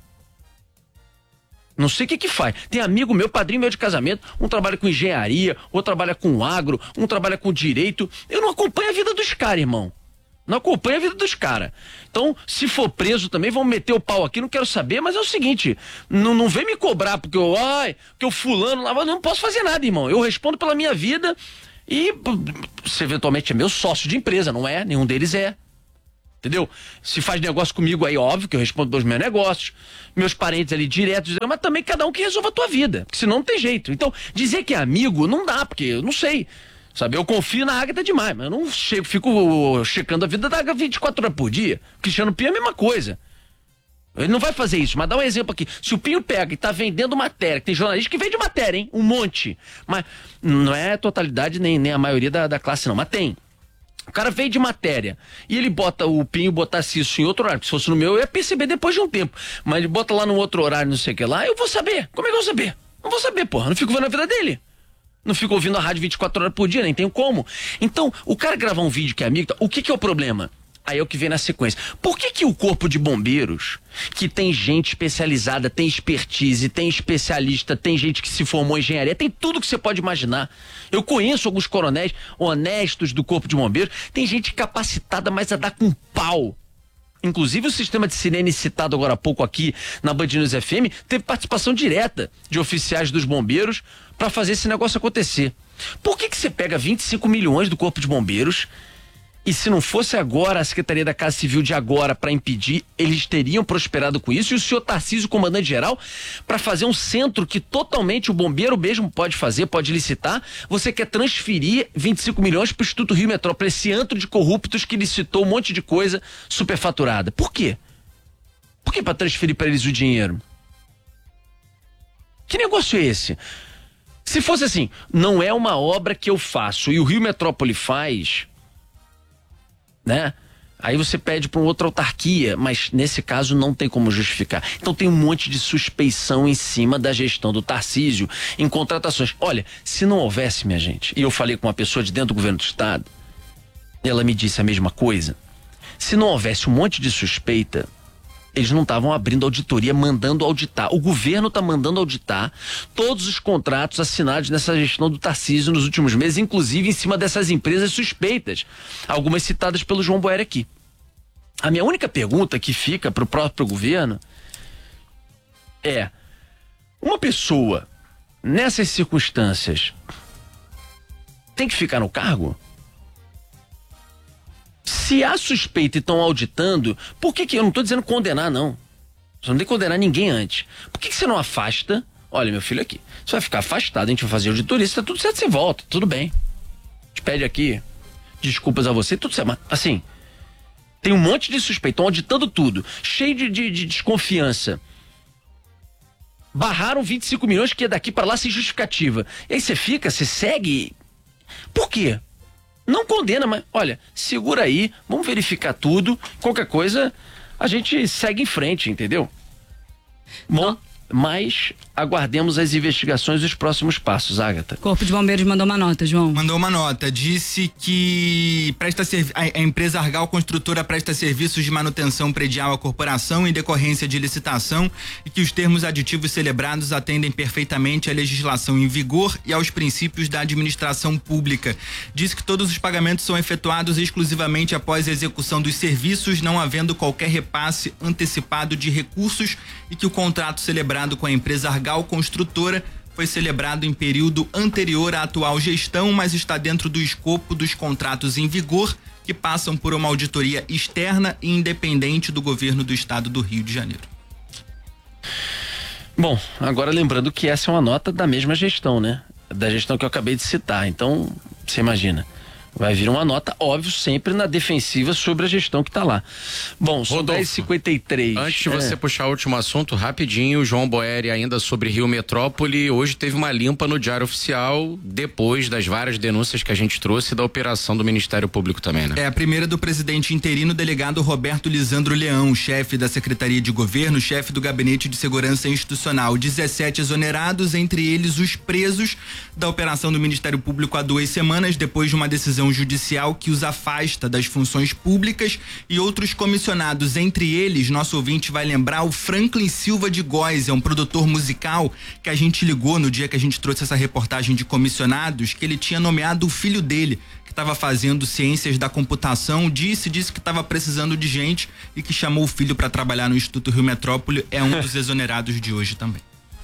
Não sei o que que faz. Tem amigo meu, padrinho meu de casamento, um trabalha com engenharia, outro trabalha com agro, um trabalha com direito. Eu não acompanho a vida dos caras, irmão. Não acompanho a vida dos caras. Então, se for preso também, vão meter o pau aqui, não quero saber, mas é o seguinte, não, não vem me cobrar porque eu, ai, que eu fulano lá, mas eu não posso fazer nada, irmão. Eu respondo pela minha vida e se eventualmente é meu sócio de empresa, não é? Nenhum deles é. Entendeu? Se faz negócio comigo aí, óbvio que eu respondo pelos meus negócios, meus parentes ali diretos, mas também cada um que resolva a tua vida, porque senão não tem jeito. Então, dizer que é amigo não dá, porque eu não sei, sabe? Eu confio na Agatha demais, mas eu não chego, fico checando a vida da Agatha vinte e quatro horas por dia. O Cristiano Pinho é a mesma coisa. Ele não vai fazer isso, mas dá um exemplo aqui. Se o Pinho pega e tá vendendo matéria, que tem jornalista que vende matéria, hein? Um monte. Mas não é a totalidade nem, nem a maioria da, da classe, não, mas tem. O cara veio de matéria e ele bota o Pinho, botasse isso em outro horário. Se fosse no meu, eu ia perceber depois de um tempo. Mas ele bota lá no outro horário, não sei o que lá, eu vou saber. Como é que eu vou saber? Não vou saber, porra. Não fico vendo a vida dele. Não fico ouvindo a rádio vinte e quatro horas por dia, nem tenho como. Então, o cara gravar um vídeo que é amigo, o que que é o problema? Aí é o que vem na sequência. Por que que o corpo de bombeiros, que tem gente especializada, tem expertise, tem especialista, tem gente que se formou em engenharia, tem tudo que você pode imaginar. Eu conheço alguns coronéis honestos do corpo de bombeiros, tem gente capacitada, mas a dar com pau. Inclusive o sistema de sirene citado agora há pouco aqui na Band News F M teve participação direta de oficiais dos bombeiros para fazer esse negócio acontecer. Por que que você pega vinte e cinco milhões do corpo de bombeiros e se não fosse agora a Secretaria da Casa Civil de agora para impedir, eles teriam prosperado com isso, e o senhor Tarcísio, comandante-geral, para fazer um centro que totalmente o bombeiro mesmo pode fazer, pode licitar, você quer transferir vinte e cinco milhões para o Instituto Rio Metrópole, esse antro de corruptos que licitou um monte de coisa superfaturada. Por quê? Por que para transferir para eles o dinheiro? Que negócio é esse? Se fosse assim, não é uma obra que eu faço e o Rio Metrópole faz, né? Aí você pede para uma outra autarquia, mas nesse caso não tem como justificar. Então tem um monte de suspeição em cima da gestão do Tarcísio em contratações. Olha, se não houvesse, minha gente, e eu falei com uma pessoa de dentro do governo do estado, ela me disse a mesma coisa, se não houvesse um monte de suspeita, eles não estavam abrindo auditoria, mandando auditar. O governo está mandando auditar todos os contratos assinados nessa gestão do Tarcísio nos últimos meses, inclusive em cima dessas empresas suspeitas, algumas citadas pelo João Boeri aqui. A minha única pergunta que fica para o próprio governo é: uma pessoa nessas circunstâncias tem que ficar no cargo? Se há suspeita e estão auditando, por que que eu não estou dizendo condenar, não? Você não tem que condenar ninguém antes. Por que que você não afasta? Olha, meu filho aqui, você vai ficar afastado, a gente vai fazer auditoria, se tá tudo certo, você volta, tudo bem. A gente pede aqui desculpas a você, tudo certo. Mas, assim, tem um monte de suspeita, estão auditando tudo, cheio de, de, de desconfiança. Barraram vinte e cinco milhões que ia daqui para lá sem justificativa. E aí você fica, você segue. Por quê? Não condena, mas olha, segura aí, vamos verificar tudo, qualquer coisa a gente segue em frente, entendeu? Bom, não. Mas aguardemos as investigações e os próximos passos, Agatha. Corpo de Bombeiros mandou uma nota, João. Mandou uma nota, disse que presta servi- a, a empresa Argal Construtora presta serviços de manutenção predial à corporação em decorrência de licitação e que os termos aditivos celebrados atendem perfeitamente à legislação em vigor e aos princípios da administração pública. Diz que todos os pagamentos são efetuados exclusivamente após a execução dos serviços, não havendo qualquer repasse antecipado de recursos, e que o contrato celebrado com a empresa Argal Construtora foi celebrado em período anterior à atual gestão, mas está dentro do escopo dos contratos em vigor, que passam por uma auditoria externa e independente do governo do estado do Rio de Janeiro. Bom, agora lembrando que essa é uma nota da mesma gestão, né? Da gestão que eu acabei de citar. Então, você imagina, vai vir uma nota, óbvio, sempre na defensiva sobre a gestão que está lá. Bom, são dez e cinquenta e três. Antes de é. você puxar o último assunto, rapidinho, o João Boeri ainda sobre Rio Metrópole, hoje teve uma limpa no Diário Oficial, depois das várias denúncias que a gente trouxe da operação do Ministério Público também, né? É a primeira do presidente interino, delegado Roberto Lisandro Leão, chefe da Secretaria de Governo, chefe do Gabinete de Segurança Institucional. dezessete exonerados, entre eles os presos da operação do Ministério Público há duas semanas, depois de uma decisão decisão judicial que os afasta das funções públicas e outros comissionados. Entre eles, nosso ouvinte vai lembrar o Franklin Silva de Góes, é um produtor musical que a gente ligou no dia que a gente trouxe essa reportagem de comissionados, que ele tinha nomeado o filho dele, que estava fazendo ciências da computação, disse, disse que estava precisando de gente e que chamou o filho para trabalhar no Instituto Rio Metrópole. É um dos exonerados de hoje também.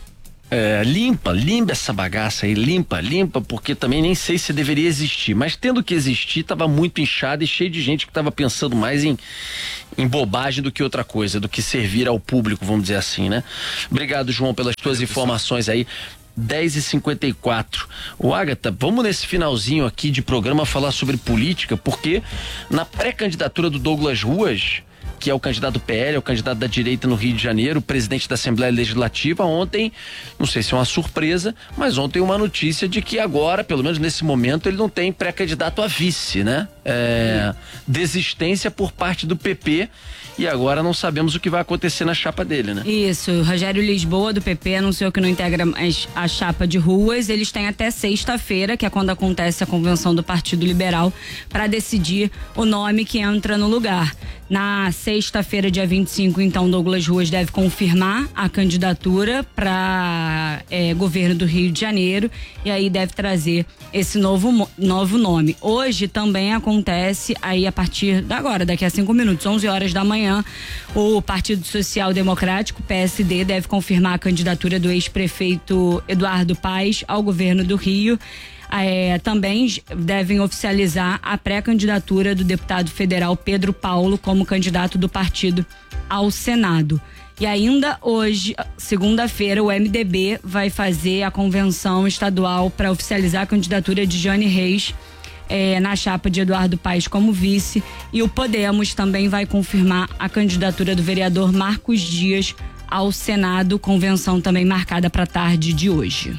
É, limpa, limpa essa bagaça aí, limpa, limpa, porque também nem sei se deveria existir, mas tendo que existir, estava muito inchado e cheio de gente que estava pensando mais em, em bobagem do que outra coisa, do que servir ao público, vamos dizer assim, né? Obrigado, João, pelas tuas informações aí. dez e cinquenta e quatro. O Agatha, vamos nesse finalzinho aqui de programa falar sobre política, porque na pré-candidatura do Douglas Ruas, que é o candidato do P L, é o candidato da direita no Rio de Janeiro, presidente da Assembleia Legislativa, ontem, não sei se é uma surpresa, mas ontem uma notícia de que agora, pelo menos nesse momento, ele não tem pré-candidato a vice, né? É, desistência por parte do P P, e agora não sabemos o que vai acontecer na chapa dele, né? Isso, o Rogério Lisboa do P P anunciou que não integra mais a chapa de Ruas. Eles têm até sexta-feira, que é quando acontece a convenção do Partido Liberal, para decidir o nome que entra no lugar. Na sexta-feira, dia vinte e cinco, então, Douglas Ruas deve confirmar a candidatura para é, governo do Rio de Janeiro, e aí deve trazer esse novo, novo nome. Hoje também acontece, aí a partir de agora, daqui a cinco minutos, onze horas da manhã, o Partido Social Democrático, P S D, deve confirmar a candidatura do ex-prefeito Eduardo Paes ao governo do Rio. É, também devem oficializar a pré-candidatura do deputado federal Pedro Paulo como candidato do partido ao Senado. E ainda hoje, segunda-feira, o M D B vai fazer a convenção estadual para oficializar a candidatura de Jane Reis é, na chapa de Eduardo Paes como vice, e o Podemos também vai confirmar a candidatura do vereador Marcos Dias ao Senado, convenção também marcada para a tarde de hoje.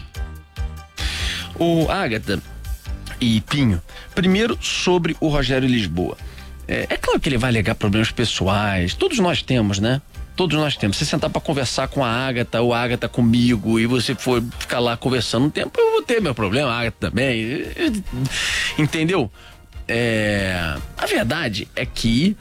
O Agatha e Pinho, primeiro sobre o Rogério Lisboa. É, é claro que ele vai alegar problemas pessoais, todos nós temos, né? Todos nós temos. Se sentar para conversar com a Agatha ou a Agatha comigo e você for ficar lá conversando um tempo, eu vou ter meu problema, a Agatha também. Entendeu? É, a verdade é que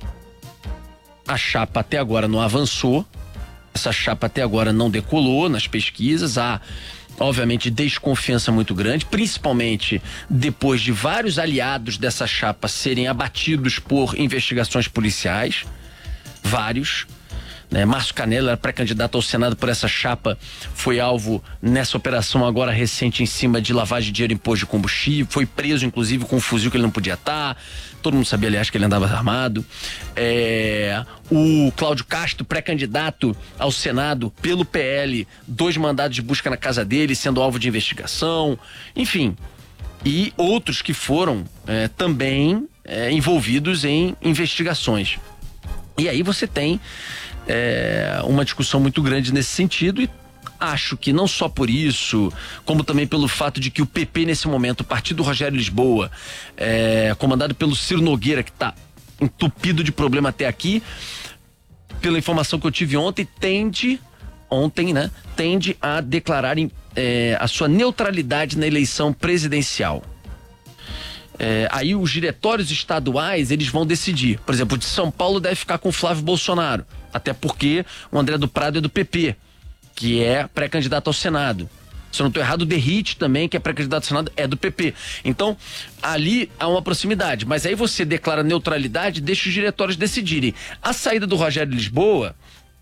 a chapa até agora não avançou, essa chapa até agora não decolou nas pesquisas, há obviamente desconfiança muito grande, principalmente depois de vários aliados dessa chapa serem abatidos por investigações policiais, vários, né? Márcio Canelo era pré-candidato ao Senado por essa chapa, foi alvo nessa operação agora recente em cima de lavagem de dinheiro, imposto de combustível, foi preso inclusive com um fuzil que ele não podia estar, todo mundo sabia, aliás, que ele andava armado. É, o Cláudio Castro, pré-candidato ao Senado pelo P L, dois mandados de busca na casa dele, sendo alvo de investigação, enfim, e outros que foram é, também é, envolvidos em investigações. E aí você tem é, uma discussão muito grande nesse sentido, e acho que não só por isso, como também pelo fato de que o P P nesse momento, o partido Rogério Lisboa, é, comandado pelo Ciro Nogueira, que está entupido de problema até aqui, pela informação que eu tive ontem, tende, ontem, né, tende a declarar é, a sua neutralidade na eleição presidencial. É, aí os diretórios estaduais, eles vão decidir. Por exemplo, o de São Paulo deve ficar com o Flávio Bolsonaro, até porque o André do Prado é do P P, que é pré-candidato ao Senado. Se eu não estou errado, o Derrite também, que é pré-candidato ao Senado, é do P P. Então, ali há uma proximidade. Mas aí você declara neutralidade e deixa os diretórios decidirem. A saída do Rogério Lisboa,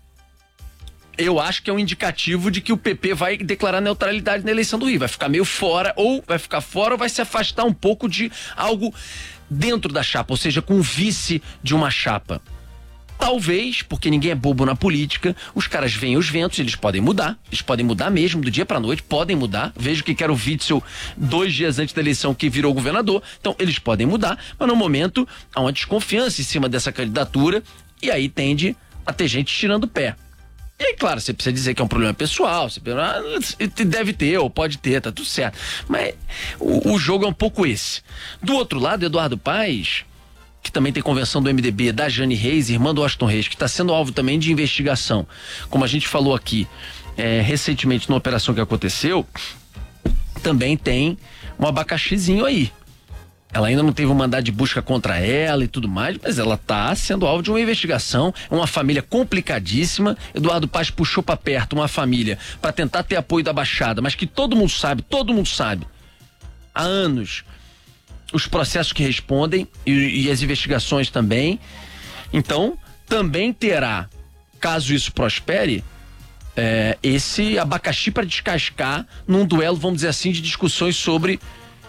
eu acho que é um indicativo de que o P P vai declarar neutralidade na eleição do Rio. Vai ficar meio fora, ou vai ficar fora, ou vai se afastar um pouco de algo dentro da chapa, ou seja, com o vice de uma chapa. Talvez, porque ninguém é bobo na política, os caras veem os ventos, eles podem mudar, eles podem mudar mesmo, do dia pra noite, podem mudar. Vejo que quer o Witzel dois dias antes da eleição que virou governador, então eles podem mudar, mas no momento há uma desconfiança em cima dessa candidatura, e aí tende a ter gente tirando o pé. E aí, claro, você precisa dizer que é um problema pessoal, você deve ter, ou pode ter, tá tudo certo. Mas o, o jogo é um pouco esse. Do outro lado, Eduardo Paes, que também tem convenção do M D B, da Jane Reis, irmã do Washington Reis, que está sendo alvo também de investigação. Como a gente falou aqui é, recentemente numa operação que aconteceu, também tem um abacaxizinho aí. Ela ainda não teve um mandado de busca contra ela e tudo mais, mas ela está sendo alvo de uma investigação. É uma família complicadíssima. Eduardo Paes puxou para perto uma família para tentar ter apoio da Baixada, mas que todo mundo sabe, todo mundo sabe, há anos, os processos que respondem e, e as investigações também. Então, também terá, caso isso prospere, é, esse abacaxi para descascar num duelo, vamos dizer assim, de discussões sobre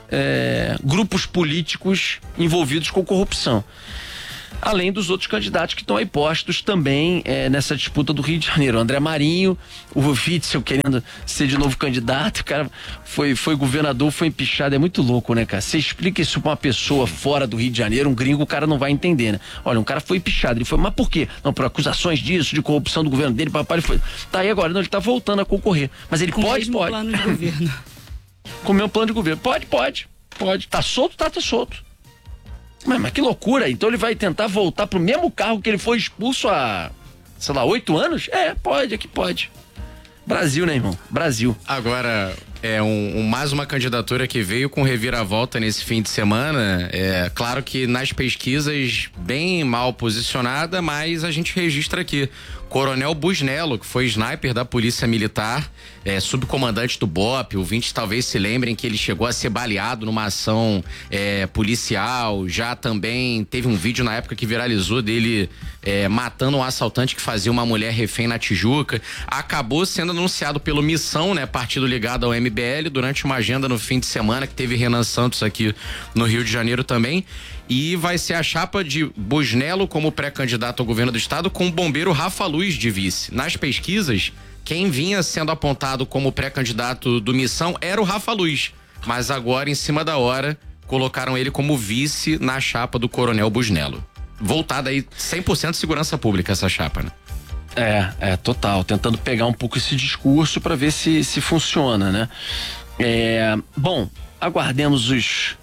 É, grupos políticos envolvidos com corrupção. Além dos outros candidatos que estão aí postos também é, nessa disputa do Rio de Janeiro. O André Marinho, o Witzel querendo ser de novo candidato, o cara foi, foi governador, foi empichado, é muito louco, né, cara? Você explica isso pra uma pessoa fora do Rio de Janeiro, um gringo, o cara não vai entender, né? Olha, um cara foi empichado, ele foi, mas por quê? Não, por acusações disso, de corrupção do governo dele, papai, ele foi. Tá aí agora, não, ele tá voltando a concorrer. Mas ele Com pode, mesmo pode. plano de governo. Com o meu plano de governo. Pode, pode, pode. Tá solto, tá, tá solto. Mas, mas que loucura. Então ele vai tentar voltar pro mesmo carro que ele foi expulso há, sei lá, oito anos? É, pode, aqui pode. Brasil, né, irmão? Brasil. Agora, é um, um, mais uma candidatura que veio com reviravolta nesse fim de semana. É claro que nas pesquisas bem mal posicionada, mas a gente registra aqui. Coronel Busnello, que foi sniper da Polícia Militar, é, subcomandante do B O P, ouvintes talvez se lembrem que ele chegou a ser baleado numa ação é, policial, já também teve um vídeo na época que viralizou dele é, matando um assaltante que fazia uma mulher refém na Tijuca, acabou sendo anunciado pelo Missão, né, partido ligado ao M B L, durante uma agenda no fim de semana, que teve Renan Santos aqui no Rio de Janeiro também. E vai ser a chapa de Busnello como pré-candidato ao governo do estado, com o bombeiro Rafa Luz de vice. Nas pesquisas, quem vinha sendo apontado como pré-candidato do Missão era o Rafa Luz, mas agora, em cima da hora, colocaram ele como vice na chapa do Coronel Busnello. Voltada aí cem por cento segurança pública essa chapa, né? É, é, total. Tentando pegar um pouco esse discurso para ver se, se funciona, né? É, bom, aguardemos os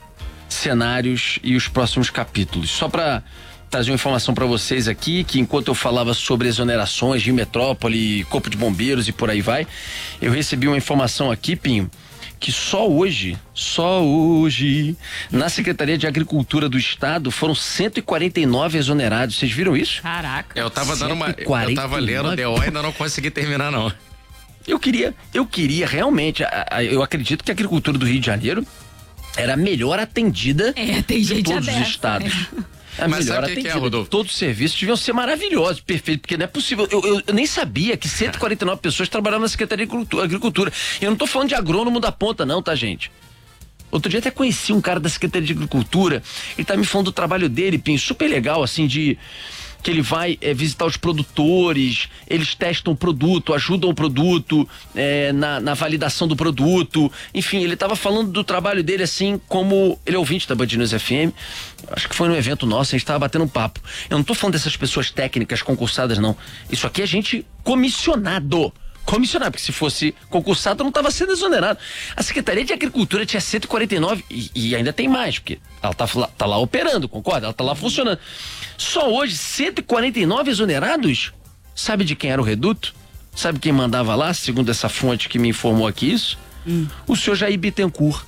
cenários e os próximos capítulos. Só para trazer uma informação para vocês aqui, que enquanto eu falava sobre exonerações de Metrópole, Corpo de Bombeiros e por aí vai, eu recebi uma informação aqui, Pinho, que só hoje, só hoje, na Secretaria de Agricultura do Estado foram cento e quarenta e nove exonerados. Vocês viram isso? Caraca. Eu tava dando uma, eu tava lendo o D O e ainda não consegui terminar não. Eu queria, eu queria realmente, eu acredito que a agricultura do Rio de Janeiro era a melhor atendida é, tem de gente todos aberta, os estados. É. A Mas melhor sabe o que atendida. que é, Rodolfo? Todos os serviços deviam ser maravilhosos, perfeitos, porque não é possível. Eu, eu, eu nem sabia que cento e quarenta e nove pessoas trabalhavam na Secretaria de Agricultura. Eu não tô falando de agrônomo da ponta, não, tá, gente? Outro dia até conheci um cara da Secretaria de Agricultura, ele tá me falando do trabalho dele, Pinho, super legal, assim, de que ele vai é, visitar os produtores, eles testam o produto, ajudam o produto é, na, na validação do produto, enfim, ele estava falando do trabalho dele assim como ele é ouvinte da Band News F M, acho que foi num evento nosso, a gente estava batendo um papo. Eu não estou falando dessas pessoas técnicas concursadas, não. Isso aqui é gente comissionado. Comissionado, porque se fosse concursado não estava sendo exonerado. A Secretaria de Agricultura tinha cento e quarenta e nove e, e ainda tem mais, porque ela tá, tá lá operando, concorda? Ela tá lá funcionando. Só hoje, cento e quarenta e nove exonerados? Sabe de quem era o reduto? Sabe quem mandava lá, segundo essa fonte que me informou aqui isso? Hum. O senhor Jair Bittencourt,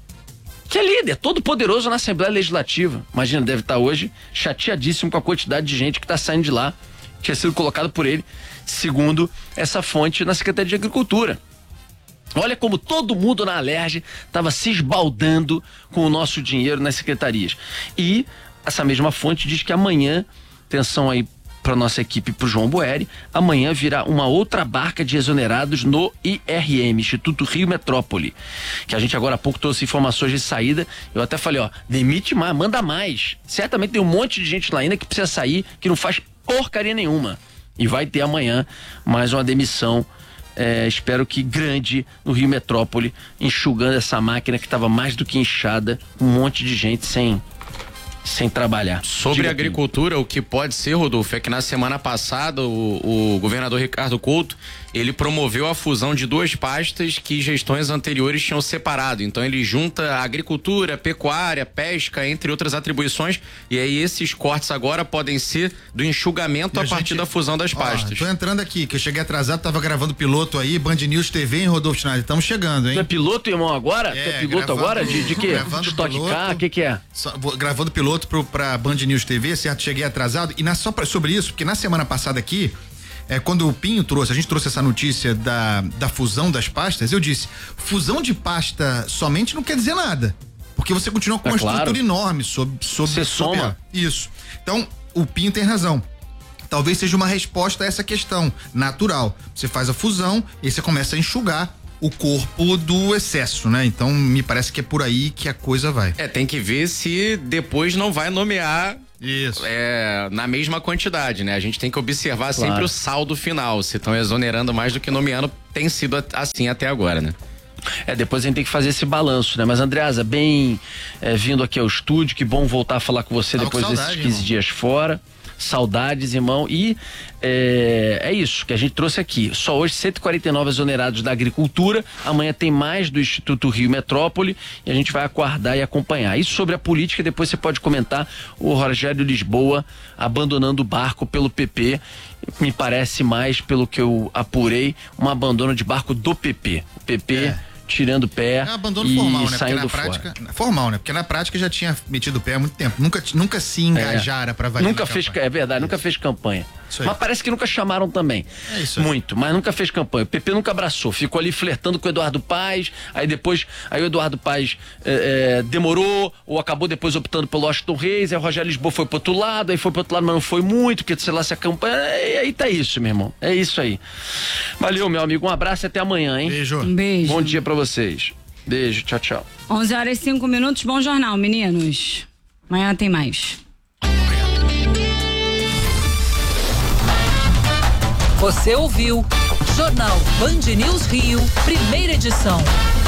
que é líder, todo poderoso na Assembleia Legislativa. Imagina, deve estar hoje chateadíssimo com a quantidade de gente que está saindo de lá. Tinha sido colocado por ele, segundo essa fonte na Secretaria de Agricultura. Olha como todo mundo na Alerj estava se esbaldando com o nosso dinheiro nas secretarias. E essa mesma fonte diz que amanhã, atenção aí para nossa equipe, para o João Boeri, amanhã virá uma outra barca de exonerados no I R M, Instituto Rio Metrópole, que a gente agora há pouco trouxe informações de saída. Eu até falei, ó, demite mais, manda mais. Certamente tem um monte de gente lá ainda que precisa sair, que não faz porcaria nenhuma. E vai ter amanhã mais uma demissão, é, espero que grande, no Rio Metrópole, enxugando essa máquina que estava mais do que inchada, um monte de gente sem sem trabalhar. Sobre Diga a agricultura, o que pode ser, Rodolfo, é que na semana passada o, o governador Ricardo Couto ele promoveu a fusão de duas pastas que gestões anteriores tinham separado. Então ele junta agricultura, pecuária, pesca, entre outras atribuições, e aí esses cortes agora podem ser do enxugamento a, a partir gente... da fusão das pastas. Ó, tô entrando aqui, que eu cheguei atrasado, tava gravando piloto aí, Band News T V em Rodolfo Schneider, estamos chegando, hein? Tu é piloto, irmão, agora? É, tu é piloto gravando, agora? De, de quê? Stock Car, o que que é? Só, vou, gravando piloto pro, pra Band News T V, certo? Cheguei atrasado, e na, só pra, sobre isso, porque na semana passada aqui, É, quando o Pinho trouxe, a gente trouxe essa notícia da, da fusão das pastas, eu disse, fusão de pasta somente não quer dizer nada, porque você continua com é uma claro. estrutura enorme sobre, sobre, você sobre soma. A, isso. Então, o Pinho tem razão. Talvez seja uma resposta a essa questão natural. Você faz a fusão e você começa a enxugar o corpo do excesso, né? Então, me parece que é por aí que a coisa vai. É, tem que ver se depois não vai nomear Isso. É, na mesma quantidade, né? A gente tem que observar claro. sempre o saldo final. Se estão exonerando mais do que nomeando, tem sido assim até agora, né? É, depois a gente tem que fazer esse balanço, né? Mas, Andreasa, bem é, vindo aqui ao estúdio, que bom voltar a falar com você Tava depois com saudade, desses quinze irmão. dias fora. Saudades, irmão. E é, é isso que a gente trouxe aqui. Só hoje cento e quarenta e nove exonerados da agricultura. Amanhã tem mais do Instituto Rio Metrópole e a gente vai aguardar e acompanhar. Isso sobre a política, depois você pode comentar o Rogério Lisboa abandonando o barco pelo P P. Me parece mais, pelo que eu apurei, um abandono de barco do P P. O P P... É. Tirando o pé é abandono e formal, né? Saindo Porque na prática, fora. Formal, né? Porque na prática já tinha metido o pé há muito tempo. Nunca, nunca se engajara é. para valer. Nunca fez, é verdade, isso. nunca fez campanha. Mas parece que nunca chamaram também. É isso aí. Muito, mas nunca fez campanha. O P P nunca abraçou, ficou ali flertando com o Eduardo Paes, aí depois, aí o Eduardo Paes é, é, demorou, ou acabou depois optando pelo Washington Reis, aí o Rogério Lisboa foi pro outro lado, aí foi pro outro lado, mas não foi muito, porque sei lá se a campanha, e aí tá isso, meu irmão, é isso aí. Valeu, meu amigo, um abraço e até amanhã, hein? Beijo. Um beijo. Bom dia pra vocês. Beijo, tchau, tchau. onze horas e cinco minutos, bom jornal, meninos. Amanhã tem mais. Você ouviu Jornal Band News Rio, primeira edição.